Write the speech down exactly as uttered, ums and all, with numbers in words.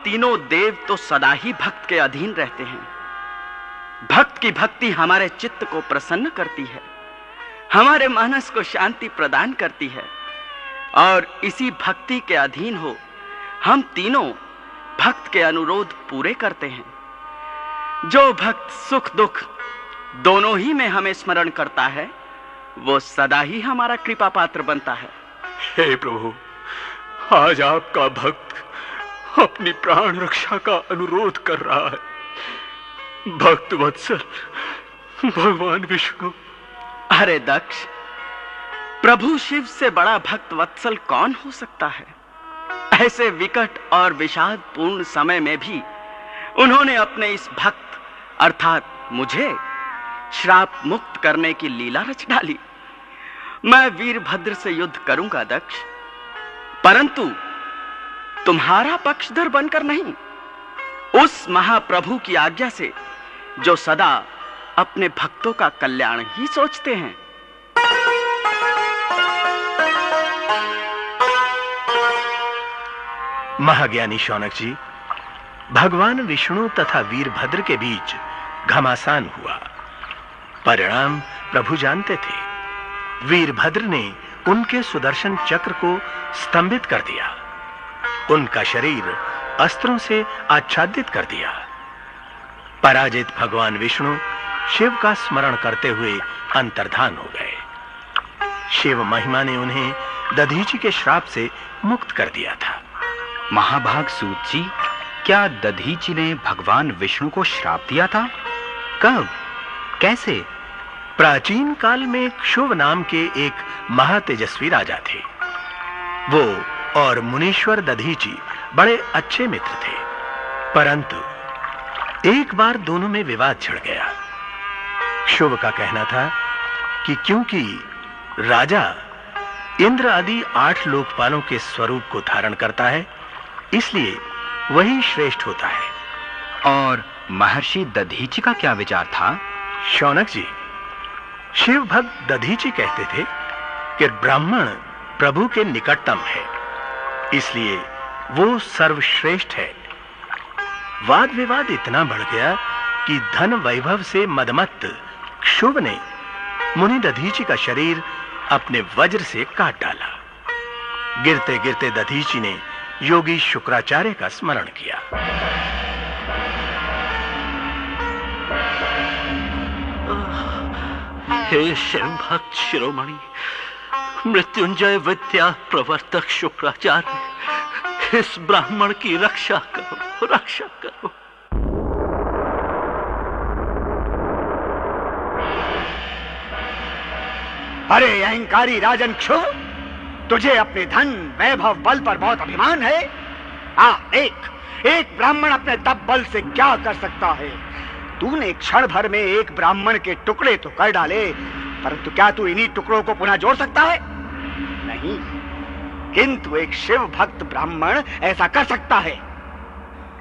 तीनों देव तो सदा ही भक्त के अधीन रहते हैं। भक्त की भक्ति हमारे चित्त को प्रसन्न करती है, हमारे मानस को शांति प्रदान करती है, और इसी भक्ति के अधीन हो हम तीनों भक्त के अनुरोध पूरे करते हैं। जो भक्त सुख दुख दोनों ही में हमें स्मरण करता है, वो सदा ही हमारा कृपा पात्र बनता है। हे प्रभु, आज आपका भक्त अपनी प्राण रक्षा का अनुरोध कर रहा है। भक्त वत्सल भगवान विष्णु। अरे दक्ष, प्रभु शिव से बड़ा भक्त वत्सल कौन हो सकता है? ऐसे विकट और विषाद पूर्ण समय में भी उन्होंने अपने इस भक्त अर्थात मुझे श्राप मुक्त करने की लीला रच डाली। मैं वीरभद्र से युद्ध करूंगा दक्ष, परंतु तुम्हारा पक्षधर बनकर नहीं, उस महाप्रभु की आज्ञा से जो सदा अपने भक्तों का कल्याण ही सोचते हैं। महाज्ञानी शौनक जी, भगवान विष्णु तथा वीरभद्र के बीच घमासान हुआ। परिणाम प्रभु जानते थे। वीरभद्र ने उनके सुदर्शन चक्र को स्तंभित कर दिया, उनका शरीर अस्त्रों से आच्छादित कर दिया। पराजित भगवान विष्णु शिव का स्मरण करते हुए अंतर्धान हो गए। शिव महिमा ने उन्हें दधीचि के श्राप से मुक्त कर दिया था। महाभाग सूत जी, क्या दधीचि ने भगवान विष्णु को श्राप दिया था? कब? कैसे? प्राचीन काल में क्षुभ नाम के एक महातेजस्वी राजा थे। वो और मुनीश्वर दधीचि बड़े अच्छे मित्र थे, परंतु एक बार दोनों में विवाद छिड़ गया। क्षुभ का कहना था कि क्योंकि राजा इंद्र आदि आठ लोकपालों के स्वरूप को धारण करता है, इसलिए वही श्रेष्ठ होता है। और महर्षि दधीचि का क्या विचार था? शौनक जी, शिव भक्त दधीचि कहते थे कि ब्राह्मण प्रभु के निकटतम है, इसलिए वो सर्वश्रेष्ठ है। वाद विवाद इतना बढ़ गया कि धन वैभव से मदमत्त क्षुभ ने मुनि दधीचि का शरीर अपने वज्र से काट डाला। गिरते गिरते दधीचि ने योगी शुक्राचार्य का स्मरण किया। हे शिव भक्त शिरोमणि, मृत्युंजय विद्या प्रवर्तक शुक्राचार्य, इस ब्राह्मण की रक्षा करो, रक्षा करो। अरे अहंकारी राजन क्षुभ, तुझे अपने धन वैभव बल पर बहुत अभिमान है। आ, एक एक ब्राह्मण अपने तप बल से क्या कर सकता है? तूने क्षण भर में एक ब्राह्मण के टुकड़े तो कर डाले, परंतु क्या तू इन्हीं टुकड़ों को पुनः जोड़ सकता है? नहीं, किंतु एक शिव भक्त ब्राह्मण ऐसा कर सकता है।